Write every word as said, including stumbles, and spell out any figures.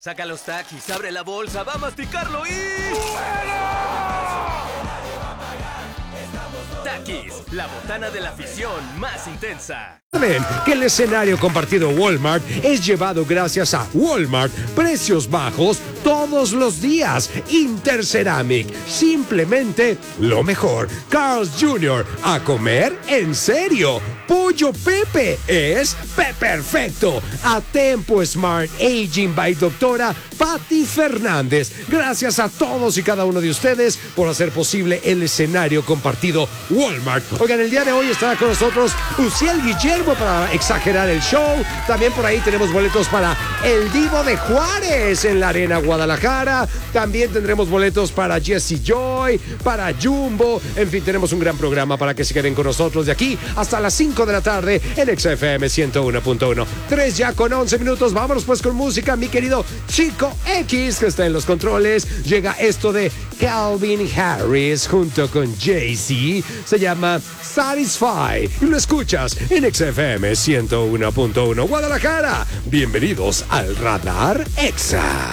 Saca los Takis, abre la bolsa, va a masticarlo y... Takis, la botana de la afición más intensa. Saben que el escenario compartido Walmart es llevado gracias a Walmart. Precios bajos todos los días. Interceramic, simplemente lo mejor. Carl's junior, a comer en serio. Pollo Pepe es Pe perfecto. A Tempo Smart Aging by doctora Patti Fernández. Gracias a todos y cada uno de ustedes por hacer posible el escenario compartido Walmart. Oigan, el día de hoy estará con nosotros Uciel Guillermo para exagerar el show. También por ahí tenemos boletos para El Divo de Juárez en la Arena Guadalajara. También tendremos boletos para Jesse Joy, para Jumbo. En fin, tenemos un gran programa para que se queden con nosotros de aquí hasta las cinco de la tarde en X F M ciento uno punto uno. tres ya con once minutos. Vámonos pues con música, mi querido Chico X, que está en los controles. Llega esto de Calvin Harris junto con Jay-Z. Se llama Satisfy y lo escuchas en X F M ciento uno punto uno Guadalajara. Bienvenidos al Radar Exa.